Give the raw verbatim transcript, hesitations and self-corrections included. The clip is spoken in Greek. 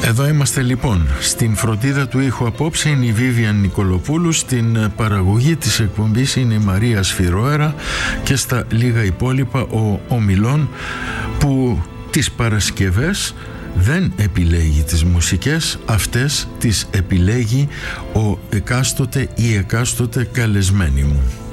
Εδώ είμαστε λοιπόν. Στην φροντίδα του ήχου απόψε είναι η Βίβιαν Νικολοπούλου, στην παραγωγή της εκπομπής είναι η Μαρία Σφυρόερα και στα λίγα υπόλοιπα ο Ομιλών, που τις Παρασκευές δεν επιλέγει τις μουσικές, αυτές τις επιλέγει ο εκάστοτε ή εκάστοτε καλεσμένη μου.